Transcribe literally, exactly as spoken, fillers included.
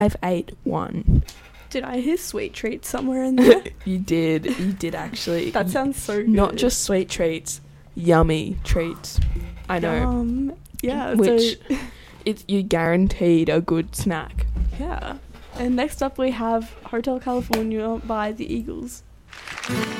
I've ate one. Did I hear sweet treats somewhere in there? You did. You did actually. That sounds so good. Not just sweet treats, yummy treats. I know. Um, yeah. Which so, it's you guaranteed a good snack. yeah. And next up we have Hotel California by the Eagles.